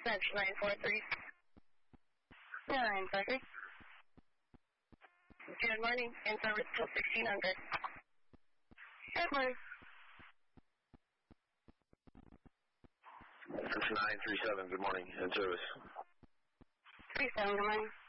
That's 943. 943. Good morning. In service till 1600. Good morning. That's 937. Good morning. In service. 37. Good morning.